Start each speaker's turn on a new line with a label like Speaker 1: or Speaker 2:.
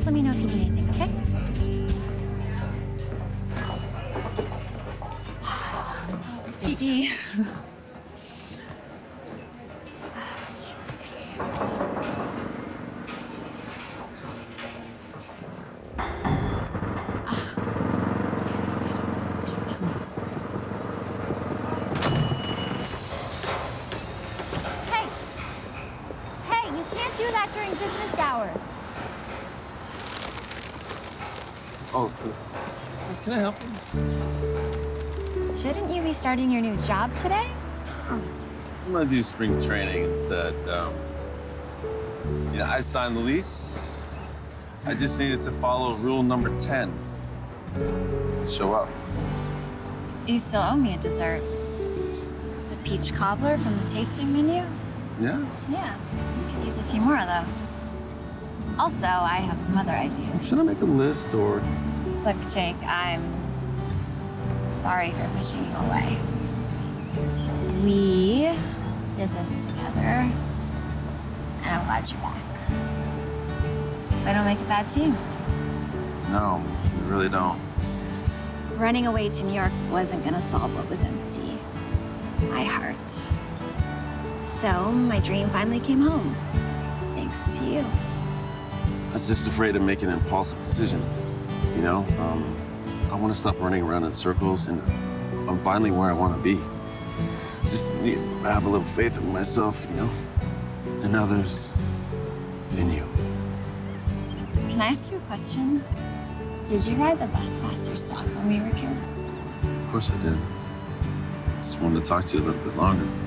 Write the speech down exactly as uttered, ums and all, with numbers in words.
Speaker 1: let me know if you need anything, okay? Busy.
Speaker 2: Do that during business hours.
Speaker 3: Oh, can I help you?
Speaker 1: Shouldn't you be starting your new job today?
Speaker 3: I'm gonna do spring training instead. Um, you know, I signed the lease. I just needed to follow rule number ten. Show up.
Speaker 1: You still owe me a dessert. The peach cobbler from the tasting menu?
Speaker 3: Yeah?
Speaker 1: Yeah. Could use a few more of those. Also, I have some other ideas.
Speaker 3: Should I make a list or?
Speaker 1: Look, Jake, I'm sorry for pushing you away. We did this together, and I'm glad you're back. I don't make a bad team.
Speaker 3: No, you really don't.
Speaker 1: Running away to New York wasn't gonna solve what was empty. My heart. So my dream finally came home, thanks to you.
Speaker 3: I was just afraid of making an impulsive decision, you know? Um, I want to stop running around in circles, and I'm finally where I want to be. Just need to have a little faith in myself, you know? And others, in you.
Speaker 1: Can I ask you a question? Did you ride the bus past your stop when we were kids?
Speaker 3: Of course I did. Just wanted to talk to you a little bit longer.